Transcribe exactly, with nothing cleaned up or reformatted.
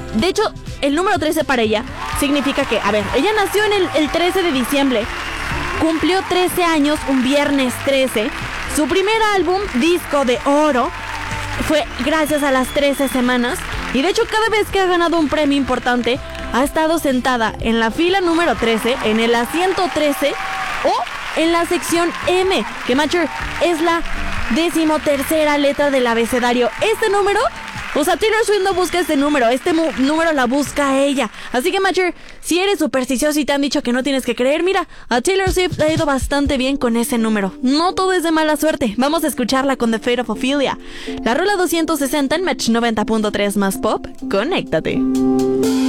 De hecho, el número trece para ella significa que, a ver, ella nació en el, el trece de diciembre. Cumplió trece años un viernes trece. Su primer álbum, disco de oro, fue gracias a las trece semanas. Y de hecho, cada vez que ha ganado un premio importante, ha estado sentada en la fila número trece, en el asiento trece o en la sección M, que Matcher es la decimotercera letra del abecedario. Este número, o sea, Taylor Swift no busca este número, este mu- número la busca ella. Así que Matcher, si eres supersticioso y te han dicho que no tienes que creer, mira, a Taylor Swift le ha ido bastante bien con ese número. No todo es de mala suerte. Vamos a escucharla con The Fate of Ophelia. La rola doscientos sesenta en Match noventa punto tres más pop. Conéctate.